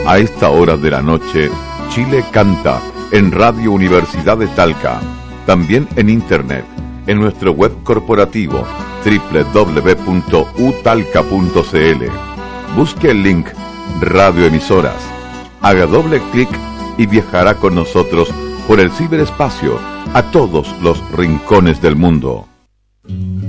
A esta hora de la noche, Chile canta en Radio Universidad de Talca. También en internet, en nuestro web corporativo www.utalca.cl. Busque el link Radioemisoras. Haga doble clic y viajará con nosotros por el ciberespacio a todos los rincones del mundo.